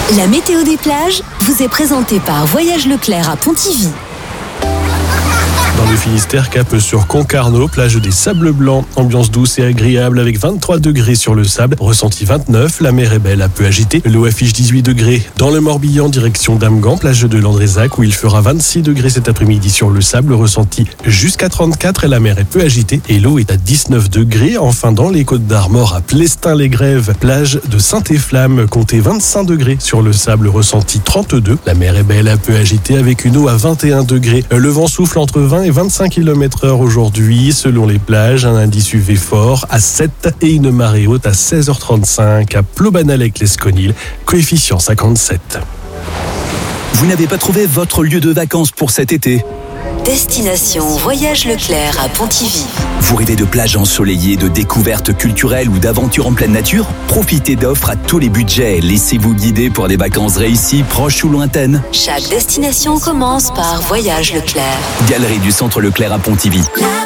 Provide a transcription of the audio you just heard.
La météo des plages vous est présentée par Voyage Leclerc à Pontivy. Dans le Finistère, cap sur Concarneau, plage des Sables Blancs. Ambiance douce et agréable avec 23 degrés sur le sable, ressenti 29. La mer est belle, un peu agitée. L'eau affiche 18 degrés. Dans le Morbihan, direction d'Amgan, plage de Landrézac, où il fera 26 degrés cet après-midi sur le sable, ressenti jusqu'à 34. Et la mer est peu agitée et l'eau est à 19 degrés. Enfin, dans les Côtes d'Armor, à Plestin-les-Grèves, plage de Saint-Efflamme, comptez 25 degrés sur le sable, ressenti 32. La mer est belle, un peu agitée avec une eau à 21 degrés. Le vent souffle entre 20 et 25 km/h aujourd'hui. Selon les plages, un indice UV fort à 7 et une marée haute à 16h35 à Plobanalec-Lesconil, coefficient 57. Vous n'avez pas trouvé votre lieu de vacances pour cet été ? Destination Voyage Leclerc à Pontivy. Vous rêvez de plages ensoleillées, de découvertes culturelles ou d'aventures en pleine nature ? Profitez d'offres à tous les budgets. Laissez-vous guider pour des vacances réussies, proches ou lointaines. Chaque destination commence par Voyage Leclerc. Galerie du Centre Leclerc à Pontivy.